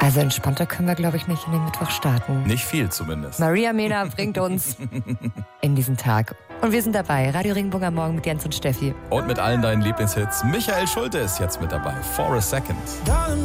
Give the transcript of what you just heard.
Also entspannter können wir, glaube ich, nicht in den Mittwoch starten. Nicht viel zumindest. Maria Mena bringt uns in diesen Tag. Und wir sind dabei. Radio Regenbogen am Morgen mit Jens und Steffi. Und mit allen deinen Lieblingshits. Michael Schulte ist jetzt mit dabei. For a Second.